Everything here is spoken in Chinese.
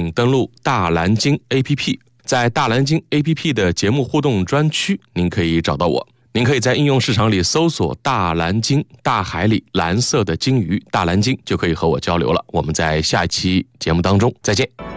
请登录大蓝鲸 APP， 在大蓝鲸 APP 的节目互动专区，您可以找到我。您可以在应用市场里搜索大蓝鲸，大海里蓝色的鲸鱼，大蓝鲸就可以和我交流了。我们在下一期节目当中再见。